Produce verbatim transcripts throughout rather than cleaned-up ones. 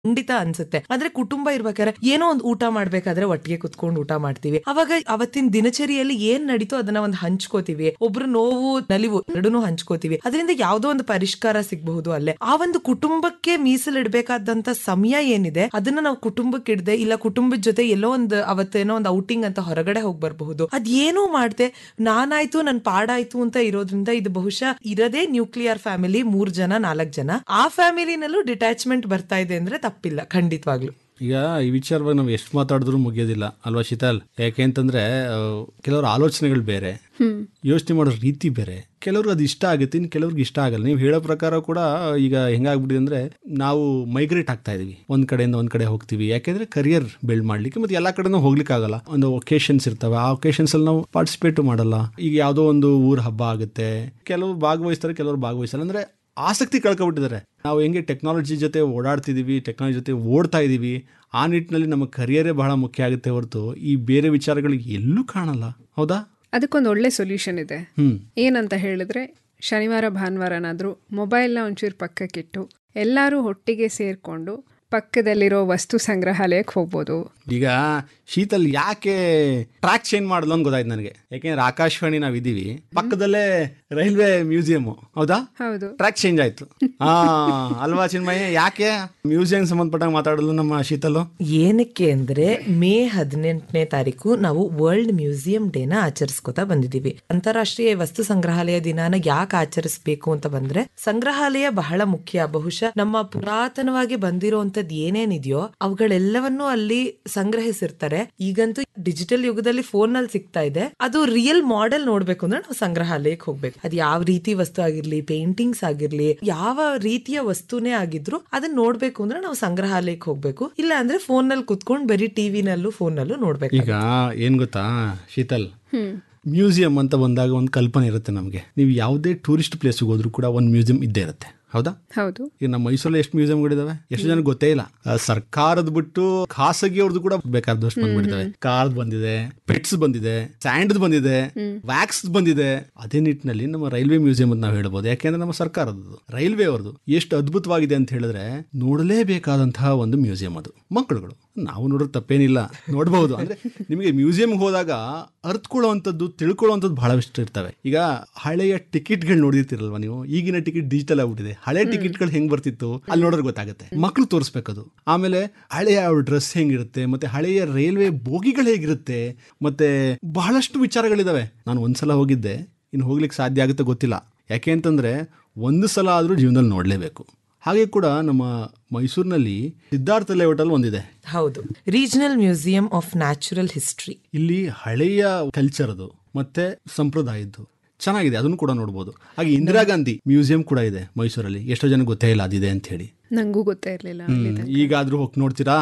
ಖಂಡಿತ ಅನ್ಸುತ್ತೆ. ಆದ್ರೆ ಕುಟುಂಬ ಇರ್ಬೇಕಾದ್ರೆ ಏನೋ ಒಂದು ಊಟ ಮಾಡ್ಬೇಕಾದ್ರೆ ಒಟ್ಟಿಗೆ ಕುತ್ಕೊಂಡು ಊಟ ಮಾಡ್ತೀವಿ. ಅವಾಗ ಅವತ್ತಿನ ದಿನಚರಿಯಲ್ಲಿ ಏನ್ ನಡೀತೋ ಅದನ್ನ ಒಂದು ಹಂಚ್ಕೋತೀವಿ. ಒಬ್ರು ನೋವು ನಲಿವು ಎರಡನ್ನೂ ಹಂಚ್ಕೋತೀವಿ. ಅದರಿಂದ ಯಾವ್ದೋ ಒಂದು ಪರಿಷ್ಕಾರ ಸಿಗಬಹುದು ಅಲ್ಲೇ. ಆ ಒಂದು ಕುಟುಂಬಕ್ಕೆ ಮೀಸಲಿಡ್ಬೇಕಾದಂತ ಸಮಯ ಏನಿದೆ ಅದನ್ನ ನಾವು ಕುಟುಂಬಕ್ಕೆ ಇಡದೆ, ಇಲ್ಲ ಕುಟುಂಬದ ಜೊತೆ ಎಲ್ಲೋ ಒಂದು ಅವತ್ತೇನೋ ಒಂದು ಔಟಿಂಗ್ ಅಂತ ಹೊರಗಡೆ ಹೋಗಿ ಬರಬಹುದು. ಅದೇನೂ ಮಾಡ್ದೆ ನಾನಾಯ್ತು ನನ್ ಪಾಡಾಯ್ತು ಅಂತ ಇರೋದ್ರಿಂದ ಇದು ಬಹುಶಃ ಇರದೇ ನ್ಯೂಕ್ಲಿಯರ್ ಫ್ಯಾಮಿಲಿ, ಮೂರ್ ಜನ ನಾಲ್ಕು ಜನ, ಆ ಫ್ಯಾಮಿಲಿನಲ್ಲೂ ಡಿಟ್ಯಾಚ್ಮೆಂಟ್ ಬರ್ತಾ ಇದೆ ಅಂದ್ರೆ ತಪ್ಪಿಲ್ಲ ಖಂಡಿತವಾಗ್ಲು. ಈಗ ಈ ವಿಚಾರವಾಗಿ ನಾವು ಎಷ್ಟು ಮಾತಾಡಿದ್ರು ಮುಗಿಯೋದಿಲ್ಲ ಅಲ್ವಾ ಶೀತಲ್? ಯಾಕೆ ಅಂತಂದ್ರೆ ಕೆಲವ್ರ ಆಲೋಚನೆಗಳು ಬೇರೆ, ಯೋಚನೆ ಮಾಡೋ ರೀತಿ ಬೇರೆ. ಕೆಲವ್ರಿಗೆ ಅದು ಇಷ್ಟ ಆಗುತ್ತೆ, ಇನ್ನು ಕೆಲವ್ರಿಗೆ ಇಷ್ಟ ಆಗಲ್ಲ. ನೀವು ಹೇಳೋ ಪ್ರಕಾರ ಕೂಡ ಈಗ ಹೆಂಗಾಗ್ಬಿಟ್ಟಿದೆ ಅಂದ್ರೆ ನಾವು ಮೈಗ್ರೇಟ್ ಆಗ್ತಾ ಇದೀವಿ, ಒಂದ್ ಕಡೆಯಿಂದ ಒಂದ್ ಕಡೆ ಹೋಗ್ತೀವಿ. ಯಾಕೆಂದ್ರೆ ಕರಿಯರ್ ಬಿಲ್ಡ್ ಮಾಡ್ಲಿಕ್ಕೆ ಮತ್ತೆ ಎಲ್ಲಾ ಕಡೆನೂ ಹೋಗ್ಲಿಕ್ಕೆ ಆಗಲ್ಲ. ಒಂದು ಒಕೇಶನ್ಸ್ ಇರ್ತವೆ, ಆ ಒಕೇಶನ್ಸ್ ಅಲ್ಲಿ ನಾವು ಪಾರ್ಟಿಸಿಪೇಟ್ ಮಾಡಲ್ಲ. ಈಗ ಯಾವ್ದೋ ಒಂದು ಊರ್ ಹಬ್ಬ ಆಗುತ್ತೆ, ಕೆಲವರು ಭಾಗವಹಿಸ್ತಾರೆ, ಕೆಲವರು ಭಾಗವಹಿಸಲ್ಲ. ಅಂದ್ರೆ ಆಸಕ್ತಿ ಕಳ್ಕೊಬಿಟ್ಟಿದ್ದಾರೆ. ನಾವು ಹೆಂಗೆ ಟೆಕ್ನಾಲಜಿ ಜೊತೆ ಓಡಾಡ್ತಿದೀವಿ, ಟೆಕ್ನಾಲಜಿ ಜೊತೆ ಓಡ್ತಾ ಇದೀವಿ, ಆ ನಿಟ್ಟಿನಲ್ಲಿ ನಮ್ಮ ಕರಿಯರೇ ಬಹಳ ಮುಖ್ಯ ಆಗುತ್ತೆ ಹೊರತು ಈ ಬೇರೆ ವಿಚಾರಗಳಿಗೆ ಎಲ್ಲೂ ಕಾಣಲ್ಲ. ಹೌದಾ? ಅದಕ್ಕೊಂದು ಒಳ್ಳೆ ಸೊಲ್ಯೂಷನ್ ಇದೆ. ಏನಂತ ಹೇಳಿದ್ರೆ, ಶನಿವಾರ ಭಾನುವಾರನಾದ್ರೂ ಮೊಬೈಲ್ನ ಒಂಚೂರು ಪಕ್ಕಕ್ಕಿಟ್ಟು ಎಲ್ಲರೂ ಒಟ್ಟಿಗೆ ಸೇರ್ಕೊಂಡು ಪಕ್ಕದಲ್ಲಿರೋ ವಸ್ತು ಸಂಗ್ರಹಾಲಯಕ್ಕೆ ಹೋಗ್ಬೋದು. ಈಗ ಶೀತಲ್ ಯಾಕೆ ಟ್ರ್ಯಾಕ್ ಚೇಂಜ್ ಮಾಡಲು ಅಂತ ಗೊತ್ತಾಯ್ತು ನನಗೆ. ಯಾಕೆಂದ್ರೆ ಆಕಾಶವಾಣಿ ನಾವ್ ಇದೀವಿ, ಪಕ್ಕದಲ್ಲೇ ರೈಲ್ವೆ ಮ್ಯೂಸಿಯಂ. ಹೌದಾ? ಹೌದು. ಟ್ರ್ಯಾಕ್ ಚೇಂಜ್ ಆಯ್ತು. ಹಾ ಅಲ್ವಾ ಚಿನ್ಮಯ್ಯ? ಯಾಕೆ ಮ್ಯೂಸಿಯಂ ಸಂಬಂಧಪಟ್ಟಾಗ ಮಾತಾಡಲು ನಮ್ಮ ಶೀತಲ್? ಏನಕ್ಕೆ ಅಂದ್ರೆ ಮೇ ಹದಿನೆಂಟನೇ ತಾರೀಕು ನಾವು ವರ್ಲ್ಡ್ ಮ್ಯೂಸಿಯಂ ಡೇನ ಆಚರಿಸ್ಕೊತಾ ಬಂದಿದೀವಿ. ಅಂತಾರಾಷ್ಟ್ರೀಯ ವಸ್ತು ಸಂಗ್ರಹಾಲಯ ದಿನಾನ ಯಾಕೆ ಆಚರಿಸಬೇಕು ಅಂತ ಬಂದ್ರೆ, ಸಂಗ್ರಹಾಲಯ ಬಹಳ ಮುಖ್ಯ. ಬಹುಶಃ ನಮ್ಮ ಪುರಾತನವಾಗಿ ಬಂದಿರುವಂತದ್ದು ಏನೇನಿದೆಯೋ ಅವುಗಳೆಲ್ಲವನ್ನೂ ಅಲ್ಲಿ ಸಂಗ್ರಹಿಸಿರ್ತಾರೆ. ಈಗಂತೂ ಡಿಜಿಟಲ್ ಯುಗದಲ್ಲಿ ಫೋನ್ ನಲ್ಲಿ ಸಿಗ್ತಾ ಇದೆ. ಅದು ರಿಯಲ್ ಮಾಡೆಲ್ ನೋಡ್ಬೇಕು ಅಂದ್ರೆ ನಾವು ಸಂಗ್ರಹಾಲಯಕ್ಕೆ ಹೋಗ್ಬೇಕು. ಅದು ಯಾವ ರೀತಿ ವಸ್ತು ಆಗಿರ್ಲಿ, ಪೇಂಟಿಂಗ್ಸ್ ಆಗಿರ್ಲಿ, ಯಾವ ರೀತಿಯ ವಸ್ತುನೇ ಆಗಿದ್ರು ಅದನ್ನ ನೋಡ್ಬೇಕು ಅಂದ್ರೆ ನಾವು ಸಂಗ್ರಹಾಲಯಕ್ಕೆ ಹೋಗ್ಬೇಕು. ಇಲ್ಲ ಅಂದ್ರೆ ಫೋನ್ ನಲ್ಲಿ ಕುತ್ಕೊಂಡು ಬರೀ ಟಿವಿನಲ್ಲೂ ಫೋನ್ ನಲ್ಲೂ ನೋಡ್ಬೇಕು. ಈಗ ಏನ್ ಗೊತ್ತಾ ಶೀತಲ್, ಮ್ಯೂಸಿಯಂ ಅಂತ ಬಂದಾಗ ಒಂದು ಕಲ್ಪನೆ ಇರುತ್ತೆ ನಮಗೆ. ನೀವು ಯಾವುದೇ ಟೂರಿಸ್ಟ್ ಪ್ಲೇಸ್ಗೆ ಹೋದ್ರು ಕೂಡ ಒಂದು ಮ್ಯೂಸಿಯಂ ಇದ್ದೇ ಇರುತ್ತೆ. ಹೌದಾ? ಹೌದು. ಈಗ ನಮ್ಮ ಮೈಸೂರಲ್ಲಿ ಎಷ್ಟು ಮ್ಯೂಸಿಯಂಗಳಿದಾವೆ, ಎಷ್ಟು ಜನ ಗೊತ್ತೇ ಇಲ್ಲ. ಸರ್ಕಾರದ ಬಿಟ್ಟು ಖಾಸಗಿ ಅವ್ರದ್ದು ಕೂಡ ಬೇಕಾದಷ್ಟು ಬಂದ್ಬಿಟ್ಟಿದಾವೆ. ಕಾರ್ದ್ ಬಂದಿದೆ, ಪೆಟ್ಸ್ ಬಂದಿದೆ, ಸ್ಯಾಂಡ್ ಬಂದಿದೆ, ವ್ಯಾಕ್ಸ್ ಬಂದಿದೆ. ಅದೇ ನಿಟ್ಟಿನಲ್ಲಿ ನಮ್ಮ ರೈಲ್ವೆ ಮ್ಯೂಸಿಯಂ ಅಂತ ನಾವು ಹೇಳ್ಬೋದು. ಯಾಕೆಂದ್ರೆ ನಮ್ಮ ಸರ್ಕಾರದ್ದು, ರೈಲ್ವೆ ಅವ್ರದ್ದು ಎಷ್ಟು ಅದ್ಭುತವಾಗಿದೆ ಅಂತ ಹೇಳಿದ್ರೆ ನೋಡಲೇಬೇಕಾದಂತಹ ಒಂದು ಮ್ಯೂಸಿಯಂ ಅದು. ಮಕ್ಕಳುಗಳು ನಾವು ನೋಡೋದು ತಪ್ಪೇನಿಲ್ಲ, ನೋಡಬಹುದು. ಅಂದ್ರೆ ನಿಮಗೆ ಮ್ಯೂಸಿಯಂಗೆ ಹೋದಾಗ ಅರ್ಥಕೊಳ್ಳುವಂಥದ್ದು, ತಿಳ್ಕೊಳ್ಳುವಂಥದ್ದು ಬಹಳಷ್ಟು ಇರ್ತವೆ. ಈಗ ಹಳೆಯ ಟಿಕೆಟ್ಗಳು ನೋಡಿರ್ತಿರಲ್ವಾ ನೀವು? ಈಗಿನ ಟಿಕೆಟ್ ಡಿಜಿಟಲ್ ಆಗ್ಬಿಟ್ಟಿದೆ. ಹಳೆ ಟಿಕೆಟ್ಗಳು ಹೆಂಗ್ ಬರ್ತಿತ್ತು ಅಲ್ಲಿ ನೋಡೋರು ಗೊತ್ತಾಗುತ್ತೆ. ಮಕ್ಳು ತೋರಿಸ್ಬೇಕದು. ಆಮೇಲೆ ಹಳೆಯ ಡ್ರೆಸ್ ಹೆಂಗಿರುತ್ತೆ, ಮತ್ತೆ ಹಳೆಯ ರೈಲ್ವೆ ಬೋಗಿಗಳು ಹೇಗಿರುತ್ತೆ, ಮತ್ತೆ ಬಹಳಷ್ಟು ವಿಚಾರಗಳಿದಾವೆ. ನಾನು ಒಂದ್ಸಲ ಹೋಗಿದ್ದೆ, ಇನ್ನು ಹೋಗ್ಲಿಕ್ಕೆ ಸಾಧ್ಯ ಆಗುತ್ತೆ ಗೊತ್ತಿಲ್ಲ. ಯಾಕೆ ಅಂತಂದ್ರೆ ಒಂದು ಸಲ ಆದ್ರೂ ಜೀವನದಲ್ಲಿ ನೋಡ್ಲೇಬೇಕು. ಹಾಗೆ ಕೂಡ ನಮ್ಮ ಮೈಸೂರಿನಲ್ಲಿ ಸಿದ್ಧಾರ್ಥ ಲೇಔಟ್ ಅಲ್ಲಿ ಒಂದಿದೆ. ಹೌದು, regional museum of natural history. ಇಲ್ಲಿ ಹಳೆಯ ಕಲ್ಚರ್ದು ಮತ್ತೆ ಸಂಪ್ರದಾಯದ್ದು ಚೆನ್ನಾಗಿದೆ, ಅದನ್ನು ಕೂಡ ನೋಡ್ಬೋದು. ಹಾಗೆ ಇಂದಿರಾ ಗಾಂಧಿ ಮ್ಯೂಸಿಯಂ ಕೂಡ ಇದೆ ಮೈಸೂರಲ್ಲಿ. ಎಷ್ಟೋ ಜನ ಗೊತ್ತೇ ಇಲ್ಲ ಅದಿದೆ ಅಂತ ಹೇಳಿ. ನಂಗೂ ಗೊತ್ತೇ ಇರ್ಲಿಲ್ಲ. ಈಗಾದ್ರೂ ಹೋಗಿ ನೋಡ್ತೀರಾ?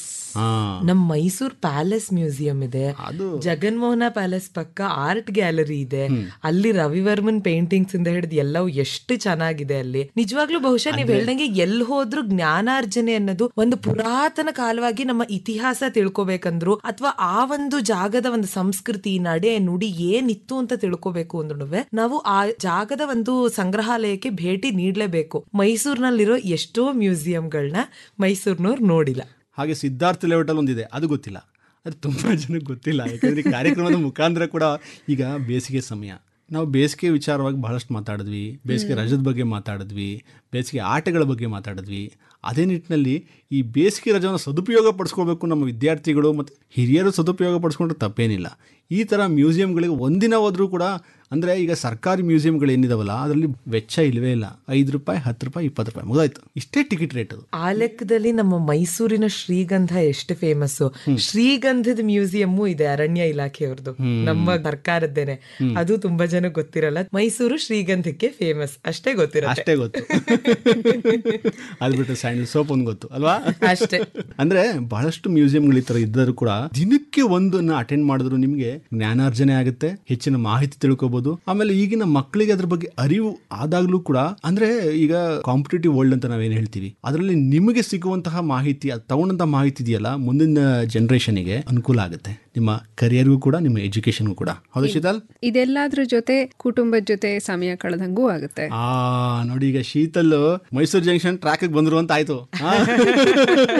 ನಮ್ ಮೈಸೂರ್ ಪ್ಯಾಲೇಸ್ ಮ್ಯೂಸಿಯಂ ಇದೆ, ಜಗನ್ಮೋಹನ ಪ್ಯಾಲೇಸ್ ಪಕ್ಕ ಆರ್ಟ್ ಗ್ಯಾಲರಿ ಇದೆ. ಅಲ್ಲಿ ರವಿವರ್ಮನ್ ಪೇಂಟಿಂಗ್ಸ್ ಇಂದ ಹಿಡಿದು ಎಲ್ಲವೂ ಎಷ್ಟು ಚೆನ್ನಾಗಿದೆ ಅಲ್ಲಿ. ನಿಜವಾಗ್ಲೂ ಬಹುಶಃ ನೀವ್ ಹೇಳ್ದಂಗೆ ಎಲ್ಲಿ ಹೋದ್ರು ಜ್ಞಾನಾರ್ಜನೆ ಅನ್ನೋದು ಒಂದು ಪುರಾತನ ಕಾಲವಾಗಿ ನಮ್ಮ ಇತಿಹಾಸ ತಿಳ್ಕೊಬೇಕಂದ್ರು ಅಥವಾ ಆ ಒಂದು ಜಾಗದ ಒಂದು ಸಂಸ್ಕೃತಿ, ನಡೆ, ನುಡಿ ಏನಿತ್ತು ಅಂತ ತಿಳ್ಕೊಬೇಕು ಅಂದ್ರೂ ನಾವು ಆ ಜಾಗದ ಒಂದು ಸಂಗ್ರಹಾಲಯಕ್ಕೆ ಭೇಟಿ ನೀಡಲೇಬೇಕು. ಮೈಸೂರಿನಲ್ಲಿರೋ ಎಷ್ಟೋ ಮ್ಯೂಸಿಯಂಗಳನ್ನ ಮೈಸೂರಿನವ್ರು ನೋಡಿಲ್ಲ. ಹಾಗೆ ಸಿದ್ಧಾರ್ಥ ಲೇಔಟ್ ಅಲ್ಲಿ ಒಂದಿದೆ, ಅದು ಗೊತ್ತಿಲ್ಲ. ಅದು ತುಂಬಾ ಜನಕ್ಕೆ ಗೊತ್ತಿಲ್ಲ. ಯಾಕಂದ್ರೆ ಕಾರ್ಯಕ್ರಮದ ಮುಖಾಂತರ ಕೂಡ ಈಗ ಬೇಸಿಗೆ ಸಮಯ, ನಾವು ಬೇಸಿಗೆ ವಿಚಾರವಾಗಿ ಬಹಳಷ್ಟು ಮಾತಾಡಿದ್ವಿ. ಬೇಸಿಗೆ ರಜದ ಬಗ್ಗೆ ಮಾತಾಡಿದ್ವಿ, ಬೇಸಿಗೆ ಆಟಗಳ ಬಗ್ಗೆ ಮಾತಾಡಿದ್ವಿ. ಅದೇ ನಿಟ್ಟಿನಲ್ಲಿ ಈ ಬೇಸಿಗೆ ರಜವನ್ನು ಸದುಪಯೋಗ ಪಡಿಸ್ಕೋಬೇಕು ನಮ್ಮ ವಿದ್ಯಾರ್ಥಿಗಳು ಮತ್ತು ಹಿರಿಯರು ಸದುಪಯೋಗ ಪಡಿಸ್ಕೊಂಡ್ರೆ ತಪ್ಪೇನಿಲ್ಲ. ಈ ಥರ ಮ್ಯೂಸಿಯಂಗಳಿಗೆ ಒಂದಿನ ಹೋದ್ರೂ ಕೂಡ, ಅಂದರೆ ಈಗ ಸರ್ಕಾರಿ ಮ್ಯೂಸಿಯಂಗಳು ಏನಿದಾವಲ್ಲ ಅದರಲ್ಲಿ ವೆಚ್ಚ ಇಲ್ಲವೇ ಇಲ್ಲ. ಐದು ರೂಪಾಯಿ, ಹತ್ತು ರೂಪಾಯಿ, ಇಪ್ಪತ್ತು ರೂಪಾಯಿ ಮುಗಿದಾಯ್ತು, ಇಷ್ಟೇ ಟಿಕೆಟ್ ರೇಟ್. ಅದು ಆ ಲೆಕ್ಕದಲ್ಲಿ ನಮ್ಮ ಮೈಸೂರಿನ ಶ್ರೀಗಂಧ ಎಷ್ಟು ಫೇಮಸ್. ಶ್ರೀಗಂಧದ ಮ್ಯೂಸಿಯಮ್ಮು ಇದೆ ಅರಣ್ಯ ಇಲಾಖೆಯವ್ರದ್ದು, ನಮ್ಮ ಸರ್ಕಾರದ್ದೇನೆ. ಅದು ತುಂಬಾ ಜನ ಗೊತ್ತಿರಲ್ಲ. ಮೈಸೂರು ಶ್ರೀಗಂಧಕ್ಕೆ ಫೇಮಸ್ ಅಷ್ಟೇ ಗೊತ್ತಿರಲ್ಲ, ಅಷ್ಟೇ ಗೊತ್ತು. ಅದು ಬಿಟ್ಟು ಸ್ಯಾಂಡಲ್ ಸೋಪ್ ಒಂದು ಗೊತ್ತು ಅಲ್ವಾ, ಅಷ್ಟೇ. ಅಂದ್ರೆ ಬಹಳಷ್ಟು ಮ್ಯೂಸಿಯಂಗಳು ಈ ತರ ಇದ್ದರೂ ಕೂಡ ದಿನಕ್ಕೆ ಒಂದನ್ನ ಅಟೆಂಡ್ ಮಾಡಿದ್ರು ನಿಮ್ಗೆ ಜ್ಞಾನಾರ್ಜನೆ ಆಗುತ್ತೆ, ಹೆಚ್ಚಿನ ಮಾಹಿತಿ ತಿಳ್ಕೋಬಹುದು. ಆಮೇಲೆ ಈಗಿನ ಮಕ್ಕಳಿಗೆ ಅದ್ರ ಬಗ್ಗೆ ಅರಿವು ಆದಾಗ್ಲೂ ಕೂಡ, ಅಂದ್ರೆ ಈಗ ಕಾಂಪಿಟೇಟಿವ್ ವರ್ಲ್ಡ್ ಅಂತ ನಾವೇನ್ ಹೇಳ್ತೀವಿ, ಅದರಲ್ಲಿ ನಿಮಗೆ ಸಿಗುವಂತಹ ಮಾಹಿತಿ, ಅದು ತಗೊಂಡಂತಹ ಮಾಹಿತಿ ಇದೆಯಲ್ಲ, ಮುಂದಿನ ಜನರೇಷನ್ಗೆ ಅನುಕೂಲ ಆಗುತ್ತೆ. ನಿಮ್ಮ ಕರಿಯರ್ಗೂ ಕೂಡ, ನಿಮ್ಮ ಎಜುಕೇಶನ್ಗೂ ಕೂಡ. ಹೌದು ಶೀತಲ್? ಇದೆಲ್ಲದ್ರ ಜೊತೆ ಕುಟುಂಬದ ಜೊತೆ ಸಮಯ ಕಳೆದಂಗೂ ಆಗುತ್ತೆ. ಆ ನೋಡಿ, ಈಗ ಶೀತಲ್ ಮೈಸೂರು ಜಂಕ್ಷನ್ ಟ್ರ್ಯಾಕ್ ಬಂದ್ರು ಅಂತ ಆಯ್ತು.